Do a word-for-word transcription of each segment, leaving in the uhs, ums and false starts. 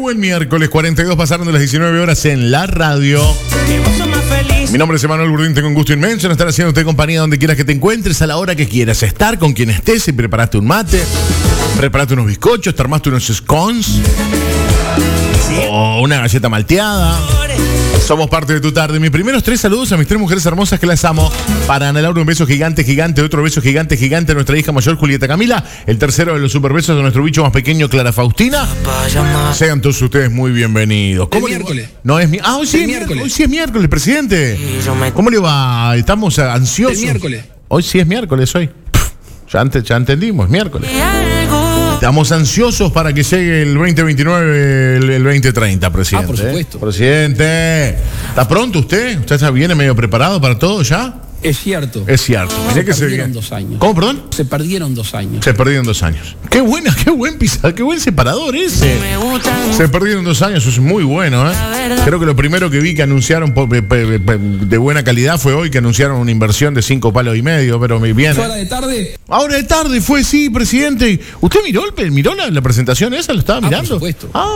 buen miércoles, cuarenta y dos pasaron de las diecinueve horas en la radio. Mi nombre es Emanuel Burdín, tengo un gusto inmenso en estar haciendo usted compañía donde quieras que te encuentres, a la hora que quieras estar, con quien estés. Si preparaste un mate, preparaste unos bizcochos, te armaste unos scones o una galleta malteada. Somos parte de tu tarde. Mis primeros tres saludos a mis tres mujeres hermosas que las amo. Para Ana Laura, un beso gigante, gigante. Otro beso gigante, gigante a nuestra hija mayor, Julieta Camila. El tercero de los super besos de nuestro bicho más pequeño, Clara Faustina. Sean todos ustedes muy bienvenidos. ¿Cómo es miércoles? No es mi... Ah, hoy sí es miércoles. Hoy sí es miércoles, presidente. ¿Cómo le va? Estamos ansiosos. El miércoles. Hoy sí es miércoles, hoy. Ya, antes, ya entendimos, miércoles. Estamos ansiosos para que llegue el veinte veintinueve, el, el veinte treinta, presidente. Ah, por supuesto. ¿eh? Presidente, ¿está pronto usted? ¿Usted ya viene medio preparado para todo ya? Es cierto. Es cierto. Se que perdieron se... dos años. ¿Cómo, perdón? Se perdieron dos años. Se perdieron dos años. Qué buena, qué buen pisa, qué buen separador ese. Se perdieron dos años, eso es muy bueno, ¿eh? Creo que lo primero que vi que anunciaron de buena calidad fue hoy, que anunciaron una inversión de cinco palos y medio, pero muy bien. ¿Fue hora de tarde? Ahora de tarde fue, sí, presidente. ¿Usted miró, miró la, la presentación esa? ¿Lo estaba mirando? Ah, por supuesto. Ah.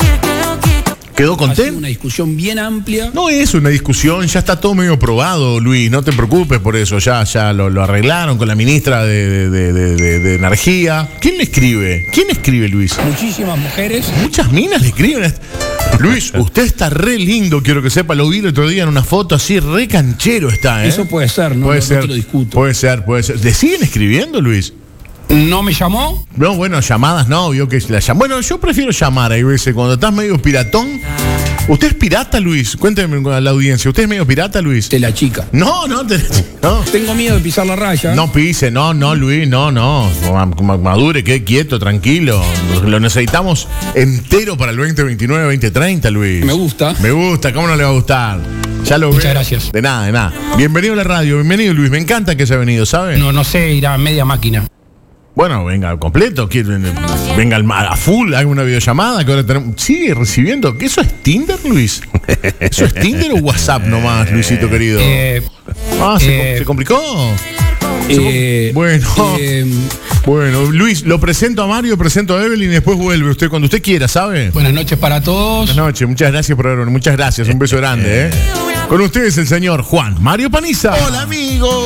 ¿Quedó contento? Una discusión bien amplia. No es una discusión, ya está todo medio probado, Luis, no te preocupes por eso, ya, ya lo, lo arreglaron con la ministra de, de, de, de, de Energía. ¿Quién le escribe? ¿Quién escribe, Luis? Muchísimas mujeres. Muchas minas le escriben. Luis, usted está re lindo, quiero que sepa, lo vi el otro día en una foto así, re canchero está, ¿eh? Eso puede ser, no, puede no, ser, no te lo discuto. Puede ser, puede ser. ¿Le siguen escribiendo, Luis? ¿No me llamó? No, bueno, llamadas no, vio que la llamó. Bueno, yo prefiero llamar ahí veces cuando estás medio piratón. ¿Usted es pirata, Luis? Cuénteme a la audiencia. ¿Usted es medio pirata, Luis? De la chica. No, no, te, no. Tengo miedo de pisar la raya. No pise, no, no, Luis, no, no. Madure, quede quieto, tranquilo. Lo necesitamos entero para el veinte veintinueve, veinte treinta, Luis. Me gusta. Me gusta, ¿cómo no le va a gustar? Ya lo Muchas veo. gracias. De nada, de nada. Bienvenido a la radio, bienvenido, Luis. Me encanta que haya venido, ¿sabe? No, no sé, irá a media máquina. Bueno, venga completo, venga a full, haga una videollamada que ahora tenemos. Sigue recibiendo. ¿Eso es Tinder, Luis? ¿Eso es Tinder o WhatsApp nomás, Luisito querido? Eh, ah, ¿se, eh, ¿se complicó? Eh, bueno, eh, bueno, Luis, lo presento a Mario, presento a Evelyn y después vuelve usted cuando usted quiera, ¿sabe? Buenas noches para todos. Buenas noches, muchas gracias por haber, muchas gracias, un beso grande, ¿eh? Con ustedes el señor Juan Mario Paniza. Hola, amigo.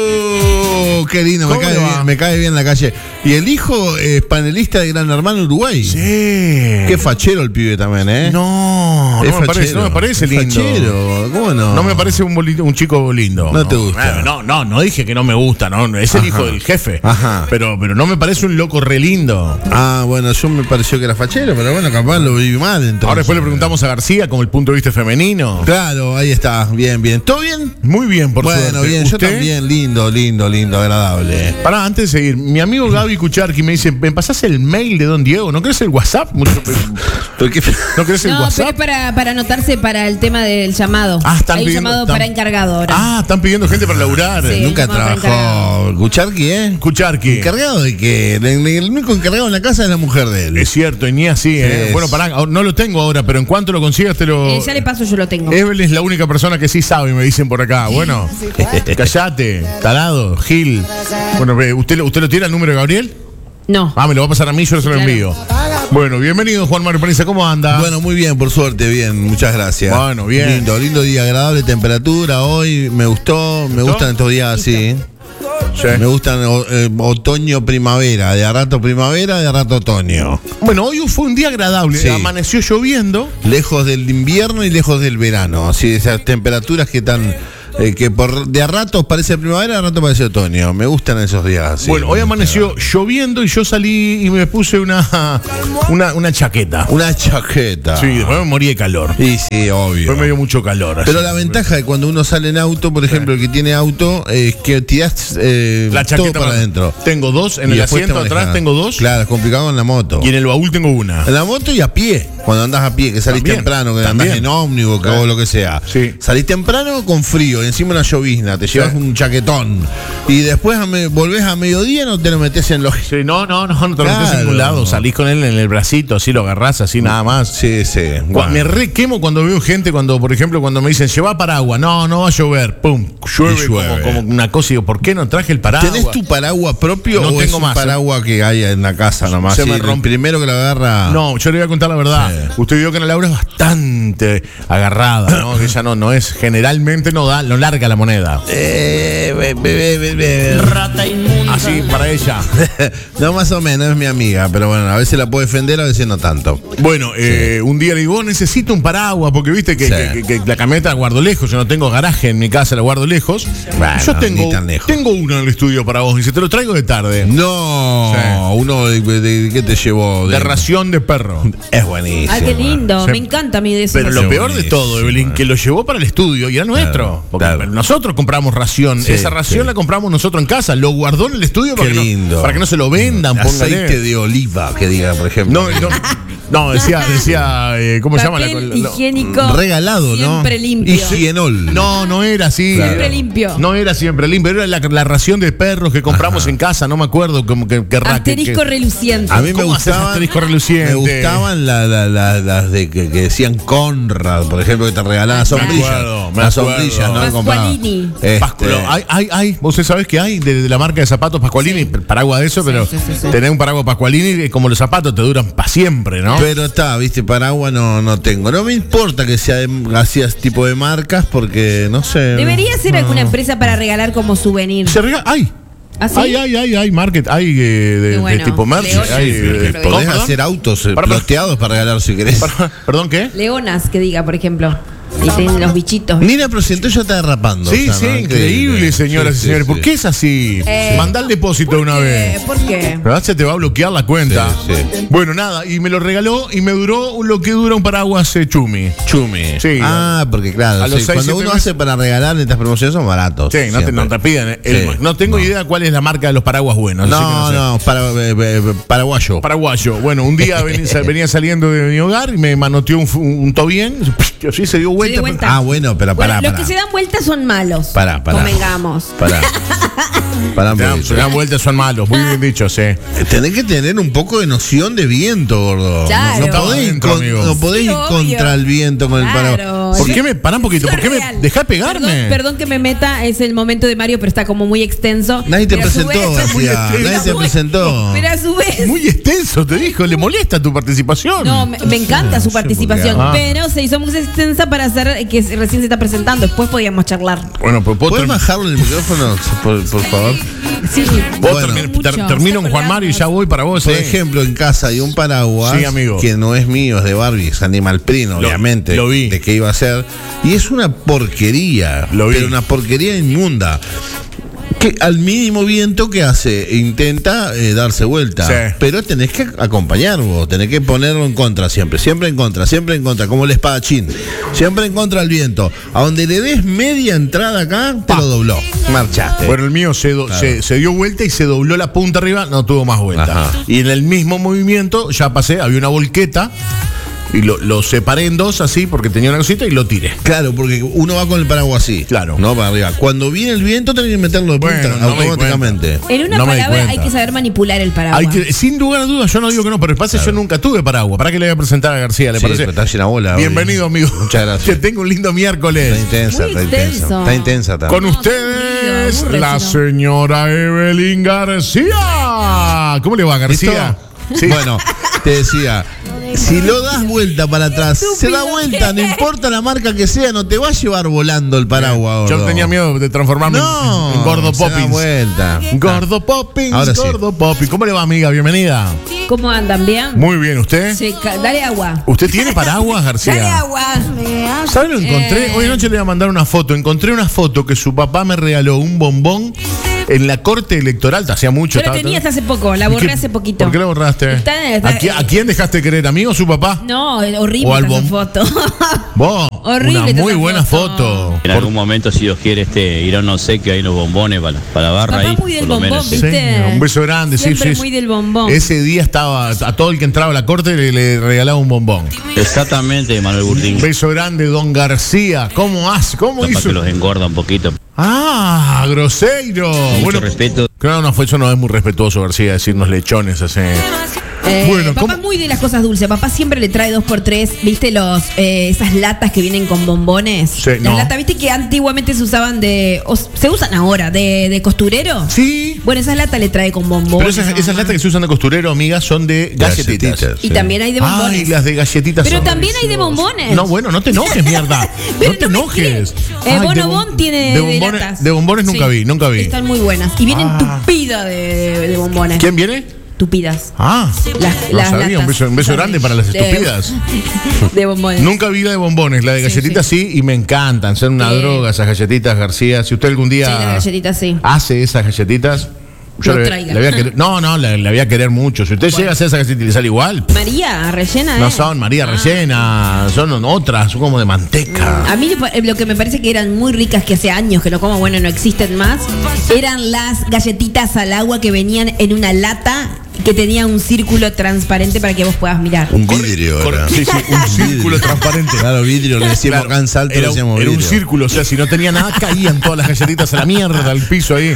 Qué lindo, me cae, bien, me cae bien la calle. Y el hijo es panelista de Gran Hermano Uruguay. Sí. Qué fachero el pibe también, ¿eh? No, es no me parece, no me parece es lindo. Fachero, ¿cómo no? No me parece un, boli, un chico lindo. No te gusta. No, no, no dije que no me gusta, no, es el Ajá. hijo del jefe. Ajá. Pero, pero no me parece un loco re lindo. Ah, bueno, yo me pareció que era fachero, pero bueno, capaz lo vi mal entonces. Ahora después le preguntamos a García como el punto de vista femenino. Claro, ahí está, bien, bien. ¿Todo bien? Muy bien, por bueno, suerte. Bueno, bien, ¿Usted? Yo también, lindo, lindo, lindo, agradable. Pará, antes de seguir, mi amigo Gaby Kucharki me dice, ¿me pasás el mail de Don Diego? ¿No crees el WhatsApp? Mucho, ¿No crees el no, WhatsApp? No, pero es para, para anotarse para el tema del llamado. Ah, están Hay pidiendo, un llamado están, para encargado ahora. Ah, están pidiendo gente para laburar. Sí, Nunca trabajó. ¿Kucharki, eh? Kucharki. ¿Encargado de qué? El único encargado en la casa es la mujer de él. Es cierto, y ni así, ¿eh? Es. Bueno, pará, no lo tengo ahora, pero en cuanto lo consigas te lo... Eh, ya le paso, yo lo tengo. Evelyn es la única persona que sí sabe, me dicen por acá. Bueno, sí, callate, tarado, Gil. Bueno, ¿usted, ¿usted lo tiene el número de Gabriel? No. Ah, me lo va a pasar a mí, yo lo se lo claro. envío. Bueno, bienvenido Juan Mario Paniza, ¿cómo anda? Bueno, muy bien, por suerte, bien, muchas gracias. Bueno, bien. Lindo, lindo día, agradable temperatura hoy, me gustó, me ¿Gustó? gustan estos días así. Sí. Me gustan eh, otoño, primavera, de a rato primavera, de a rato otoño. Bueno, hoy fue un día agradable, sí. Amaneció lloviendo. Lejos del invierno y lejos del verano, así esas temperaturas que están... Eh, que por de a ratos parece primavera, de a ratos parece otoño. Me gustan esos días. Sí, bueno, hoy amaneció lloviendo y yo salí y me puse una una, una chaqueta. Una chaqueta. Sí, después me morí de calor. Sí, sí, obvio. Después me dio mucho calor. Pero la ventaja de cuando uno sale en auto, por ejemplo, el que tiene auto, es que tirás eh, la chaqueta todo para adentro. Tengo dos, en el asiento atrás tengo dos. Claro, es complicado en la moto. Y en el baúl tengo una. En la moto y a pie. Cuando andás a pie, que salís también, temprano, que también. andás en ómnibus, que vos lo que sea. Sí. Salís temprano con frío y encima una llovizna, te llevas un chaquetón y después a me, volvés a mediodía, no te lo metes en los... Sí, no, no, no, no te lo metes en Claro. ningún lado. Salís con él en el bracito, así lo agarrás, así nada más. Sí, sí. Cu- Bueno. Me re quemo cuando veo gente, cuando, por ejemplo, cuando me dicen, lleva paraguas. No, no va a llover. Pum, llueve, Y llueve. Como, como una cosa. Y digo, ¿por qué no traje el paraguas? ¿Tenés tu paraguas propio No o es tengo un más, paraguas que hay en la casa nomás? Se Sí, me el rompe. primero que lo agarra... No, yo le voy a contar la verdad. Sí. Usted vio que Ana Laura es bastante agarrada, ¿no? Ella no, no es, generalmente no da, no larga la moneda. Eh, be- be- be- be- Así para ella. No, más o menos, es mi amiga, pero bueno, a veces la puedo defender, a veces no tanto. Bueno, eh, un día le digo, "Oh, necesito un paraguas, porque viste que, Sí. que- que- que la camioneta la guardo lejos, yo no tengo garaje en mi casa, la guardo lejos. Bueno, yo tengo, ni tan lejos. tengo uno en el estudio para vos, dice, te lo traigo de tarde. No, Sí. uno de, de- de- ¿qué te llevó? De ración de perro. Es buenísimo. Ah, qué lindo. Sí. Me encanta a mí de eso. Pero lo Qué peor de buenísimo, todo, Evelyn, eh. que lo llevó para el estudio y era nuestro. Porque claro. nosotros compramos ración. Sí, Esa ración sí. la compramos nosotros en casa. Lo guardó en el estudio para, Qué que, lindo. No, para que no se lo vendan. Aceite Póngale. de oliva, que diga, por ejemplo. No, no, no, decía, decía eh, ¿cómo se llama? Papel La- la- higiénico. Regalado, ¿no? Siempre limpio. Higienol. No, no era así. Claro. Siempre limpio. No era siempre limpio. Era la, la ración de perros que compramos en casa. No me acuerdo como que, que ra- que- Asterisco que- reluciente. A mí me ¿Cómo haces gustaban, asterisco reluciente? me gustaban la- la- la- las de que, que decían Conrad, por ejemplo, que te regalaban Ah, las sombrillas. acuerdo, me las acuerdo. sombrillas, ¿no? Que compraba. Pascualini. Este, Pascualo. Hay, hay, hay, vos sabés que hay de, de la marca de zapatos Pascualini, paraguas de eso, pero sí, sí, sí. tener un paraguas Pascualini, eh, como los zapatos, te duran para siempre, ¿no? Pero está, viste, paraguas no, no tengo. No me importa que sea de- así ese tipo de marcas porque no sé. Debería ser alguna empresa para regalar como souvenir. Se regala, hay. ¿Ah, sí? Hay, hay, hay, hay market, hay eh, de, Qué bueno. de tipo merch. Leonas, Hay, por eh, ejemplo, ¿perdón, Podés perdón? hacer autos eh, Para- para- ploteados para regalar si querés. Perdón, ¿Perdón qué? Leonas, que diga, por ejemplo. Y tienen los bichitos. Ni la presentó, ya está derrapando. Sí, o sea, sí, ¿no? increíble, señoras Sí, y sí, señores. sí. ¿Por qué es así? Eh, Mandá el depósito ¿Por una qué? vez. ¿Por qué? ¿Verdad? Se te va a bloquear la cuenta. Sí, sí. Bueno, nada, y me lo regaló y me duró lo que dura un paraguas eh, Chumi. Chumi. Sí. Ah, porque claro, A los sí, seis, cuando siete uno meses- hace para regalar en estas promociones son baratos. Sí, no te, siempre. no te piden. eh, el- Sí. no tengo No. idea cuál es la marca de los paraguas buenos. así que No, sé. no, para, eh, eh, paraguayo. Paraguayo. Bueno, un día venía, venía saliendo de mi hogar y me manoteó un, fu- un tobien. Así se dio vuelta. dio vuelta. Ah, bueno, pero Bueno, pará, los pará. que se dan vueltas son malos. Pará, pará. Convengamos. Pará. Pará un Se dan, poquito. se dan vueltas, son malos. Muy bien dicho, sí. Tenés que tener un poco de noción de viento, gordo. Claro. No, no podés, ir, Adentro, con- amigo. no podés Sí, ir obvio. contra el viento con el Claro. paraguas. ¿Por qué me. Pará un poquito, Eso ¿por qué es me. real. Dejá pegarme? Perdón, perdón que me meta, es el momento de Mario, pero está como muy extenso. Nadie te Pero a su presentó, vez- muy García. extenso. Nadie te Muy- presentó. Pero a su vez. Muy extenso, te dijo. ¿Le molesta tu participación? No, me, me encanta su No sé por qué. participación, Ah. pero se hizo muy extensa para hacer que se- recién se está presentando. Después podíamos charlar. Bueno, pues puedo ¿Puedes term- bajarle el micrófono, por, por favor? Sí. puedo Bueno. termi- Mucho. ter- termino con Juan Mario y ya voy para vos. Por eh. ejemplo, en casa hay un paraguas Sí, amigo. que no es mío, es de Barbie, es Animal Print, obviamente. lo vi. De qué iba a ser. Y es una porquería. Lo vi. Pero una porquería inmunda. Que al mínimo viento que hace, intenta eh, darse vuelta. Sí. Pero tenés que acompañar vos, tenés que ponerlo en contra siempre, siempre en contra, siempre en contra, como el espadachín. Siempre en contra del viento. A donde le des media entrada acá, te lo dobló. Marchaste. Bueno, el mío se, do- Claro. se, se dio vuelta y se dobló la punta arriba, no tuvo más vuelta. Ajá. Y en el mismo movimiento, ya pasé, había una volqueta y lo, lo separé en dos así porque tenía una cosita y lo tiré. Claro, porque uno va con el paraguas así. Claro. No para arriba. Cuando viene el viento, tenés que meterlo de Bueno, punta no me di automáticamente. En una No me di palabra cuenta. hay que saber manipular el paraguas. Hay que, sin lugar a dudas, yo no digo que no, pero pasa yo nunca tuve paraguas. ¿Para qué le voy a presentar a García? ¿Le Sí, parece? pero está llena bola hoy. Bienvenido, amigo. Muchas gracias. Que tenga un lindo miércoles. Está intensa, Muy está intensa. extenso. Está intensa. Está. Con No, ustedes, aburrido, aburre, la si no. señora Evelyn García. ¿Cómo le va, García? ¿Listo? Bueno, te decía, si lo das vuelta para atrás, se da vuelta, no importa la marca que sea, no te va a llevar volando el paraguas. Yo gordo. tenía miedo de transformarme en- No, en, gordo se da Poppins. vuelta. Gordo Poppins, Ahora sí. gordo Poppins. ¿Cómo le va, amiga? Bienvenida. ¿Cómo andan? ¿Bien? Muy bien, ¿usted? Sí, ca- dale agua. ¿Usted tiene paraguas, García? Dale agua. ¿Sabe lo que encontré? Eh. Hoy anoche le voy a mandar una foto. Encontré una foto que su papá me regaló un bombón en la corte electoral. Hacía mucho. Yo la estaba- tenía hasta hace poco, la borré ¿Qué- hace poquito. ¿Por qué la borraste? Está- está- ¿A, qui- a quién dejaste querer? ¿A mí o su papá? No, es O horrible al esa bom- foto. Vos. Horrible Una muy esa buena foto. foto. En algún momento, si Dios quiere, este, ir a un obsequio ahí los bombones para, para la barra Papá ahí. muy del por lo bombón, menos, sí. Sí, ¿viste? un beso grande, sí, Siempre sí. muy del bombón. Ese día estaba a todo el que entraba a la corte le, le regalaba un bombón. Exactamente, Manuel Burtín. Un beso grande, don García. ¿Cómo hace? ¿Cómo Capaz hizo? que los engorda un poquito. Ah, grosero. Mucho Bueno, respeto. claro, no fue eso, no es muy respetuoso, García, decirnos lechones así. Eh, Bueno, papá ¿cómo? muy de las cosas dulces. Papá siempre le trae dos por tres. ¿Viste los eh, esas latas que vienen con bombones? Sí, Las no. latas, ¿viste que antiguamente se usaban de. O se usan ahora, de, de costurero? Sí. Bueno, esas latas le trae con bombones. Pero esas, esas mamá. latas que se usan de costurero, amigas, son de galletitas. Galletitas. Y Sí. también hay de bombones. Ay, las de galletitas Pero son también hay de deliciosas. bombones. No, bueno, no te enojes, mierda. Pero No te no me enojes. quiere. Eh, Ay, de Bonobón bom- tiene de de bombones, latas. de bombones nunca Sí, vi, nunca vi. Están muy buenas. Y vienen Ah. tupidas de, de, de bombones. ¿Quién viene? Tupidas. Ah, Las, no las sabía, un latas. beso, un beso De- grande para las de- estúpidas. De bombones. Nunca vi la de bombones, la de Sí, galletitas sí, y me encantan, son una Sí. droga esas galletitas, García. Si usted algún día Sí, las galletitas sí. hace esas galletitas, yo No le, traiga. le voy a querer, no, no, le, le voy a querer mucho. Si usted Bueno. llega a hacer esa galletita y le sale igual, María, rellena, no ¿eh? son María Ah. rellena, son otras, son como de manteca. A mí lo que me parece que eran muy ricas, que hace años que no como, bueno, no existen más, eran las galletitas al agua que venían en una lata que tenía un círculo transparente para que vos puedas mirar. Un vidrio Corre- era. sí, sí, un círculo Vidrio. transparente. Claro, vidrio, le decíamos Claro, acá en Salto, le era, decíamos era un vidrio. círculo, o sea, si no tenía nada, caían todas las galletitas a la mierda, al piso ahí.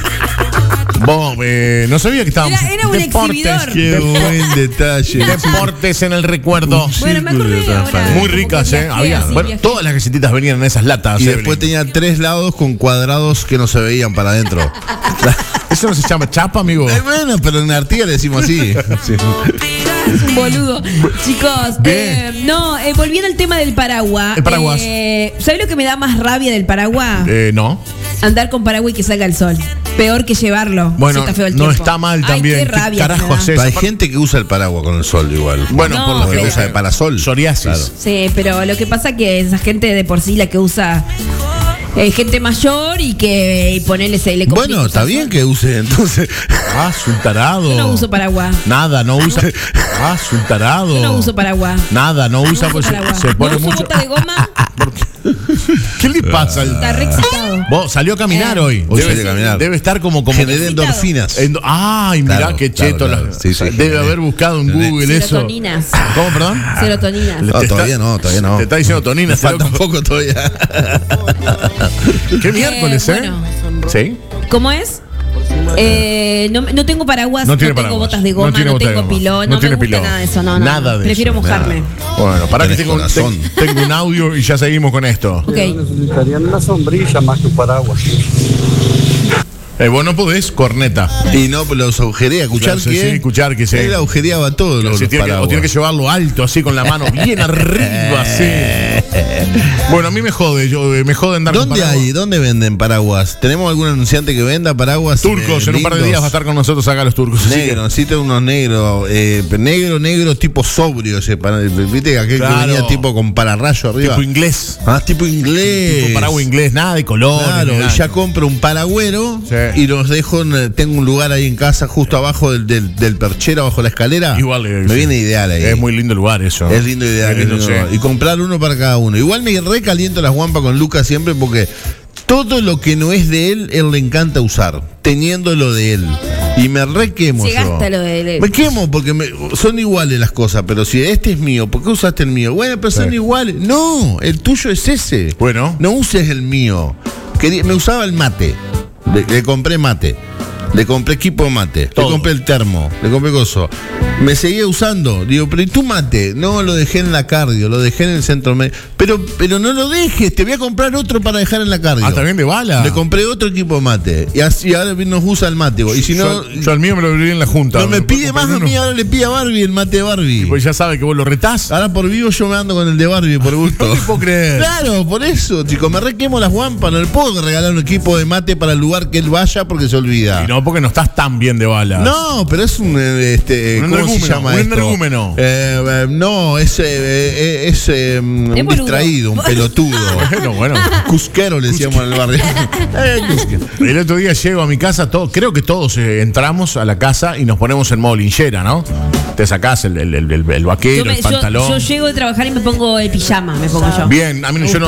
Vos, eh, no sabía que estábamos. Era- era un exhibidor. Qué buen detalle. Deportes en el recuerdo. Bueno, me acordé Círculo ahora. transparente. Muy ricas, Como que ¿eh? viajé, Había, así, bueno, viajé. todas las galletitas venían en esas latas. Y Evelyn. después tenía tres lados con cuadrados que no se veían para adentro. ¿Eso no se llama chapa, amigo? Eh, bueno, pero en Artigas le decimos así. Sí. Es un boludo. Chicos, Bien. eh, no, eh, volviendo al tema del paraguas. El paraguas. Eh, ¿Sabés lo que me da más rabia del paraguas? Eh, no. Andar con paraguas y que salga el sol. Peor que llevarlo. Bueno, si está feo el no tiempo. está mal Ay, también. qué ¿Qué rabia carajo me da. haces? Hay gente que usa el paraguas con el sol igual. Bueno, No, por lo que pero- usa de parasol. Psoriasis. Claro. Sí, pero lo que pasa que esa gente de por sí la que usa eh, gente mayor y que y ponerle se le complica Bueno, está usar bien sol. que use entonces. Ah, es un tarado. Yo no uso paraguas. Nada, no usa. Ah, es un tarado. Yo no uso paraguas. Nada, no usa, No pues uso se, paraguas. se pone No uso mucho. bota de goma. ¿Qué le pasa? al- Está re excitado. Vos salió a caminar Eh. hoy. Hoy debe, salió a caminar. debe estar como como Genera endorfinas. Endo- Ay, mirá Claro, qué claro, cheto. claro. la- Sí, sí, debe generé. haber buscado en Generé. Google eso. Serotoninas. ¿Cómo, perdón? Serotoninas. No, Te todavía está- no, todavía no. Te está diciendo Tonina. Me este falta un loco. poco todavía. ¿Qué miércoles, eh? bueno. ¿Sí? ¿Cómo es? Eh, no, no tengo paraguas, No no, tiene tengo paraguas. botas de No goma, no, tiene bota de tengo goma. pilón, No no, tiene me gusta pilón. nada de eso, no, no. Nada de Prefiero eso, mojarme. Bueno, para que Tenés tengo, corazón. ten- tengo un audio y ya seguimos con esto. Ok. Necesitarían una sombrilla más que un paraguas. Eh, vos no podés, corneta. Y no, pues los agujerea, escuchar Claro, sí, que. sí, escuchar que sí. Él agujereaba todos los, Sí, los tiene que, o paraguas. tiene que llevarlo alto, así con la mano bien arriba, así. Bueno, a mí me jode, yo eh, me jode andar con ¿Dónde paraguas. hay? ¿Dónde venden paraguas? ¿Tenemos algún anunciante que venda paraguas? Turcos, eh, en un par de lindos? días va a estar con nosotros acá los turcos. así que- Negro, necesito unos negros, eh, negro, negro, tipo sobrio. Ese para- ¿Viste aquel Claro. que venía tipo con pararrayo arriba? tipo inglés. Ah, tipo inglés. Tipo paraguas inglés, nada de color. Claro, y ya compro un paragüero Sí. y los dejo, en, tengo un lugar ahí en casa justo abajo del, del, del perchero, abajo de la escalera. Igual eh, me sí. viene ideal ahí. Es muy lindo el lugar eso. Es lindo ideal. Muy lindo, es lindo sí. lugar. Y comprar uno para cada uno. Igual me recaliento las guampas con Lucas siempre porque todo lo que no es de él, él le encanta usar, teniendo lo de él. Y me requemo Se yo. gasta lo de él. Me quemo porque me- son iguales las cosas, pero si este es mío, ¿por qué usaste el mío? Bueno, pero son Sí. iguales. No, el tuyo es ese. Bueno. No uses el mío. Quería- me usaba el mate. Le, le compré mate. Le compré equipo de mate. Todo. Le compré el termo. Le compré coso. Me seguía usando. Digo, pero ¿y tu mate? No, lo dejé en la cardio. Lo dejé en el centro médico. Pero, pero no lo dejes. Te voy a comprar otro para dejar en la cardio. Ah, también de bala. Le compré otro equipo de mate. Y así ahora nos usa el mate. Y si no, yo, yo al mío me lo abrí en la junta. no me Después pide compré más a uno. mí, ahora le pide a Barbie el mate de Barbie. Pues ya sabe que vos lo retás. Ahora por vivo yo me ando con el de Barbie por gusto. No te puedo creer. Claro, por eso, chicos, me requemo las guampas. No le puedo regalar un equipo de mate para el lugar que él vaya porque se olvida. Y no, porque no estás tan bien de bala. No, pero es un eh, este, Un ¿cómo se energúmeno, llama un esto? energúmeno. Eh, eh, no, es, eh, eh, es eh, un Es boludo. distraído, un pelotudo. Bueno, bueno. Cusquero le decíamos en el barrio. Eh, cusquero. El otro día llego a mi casa, todo, creo que todos eh, entramos a la casa y nos ponemos en modo linchera, ¿no? Te sacás el, el, el, el- el vaquero, Yo, me- el yo- pantalón. yo llego de trabajar y me pongo el pijama, me pongo yo. Bien, a mí no- Me yo no,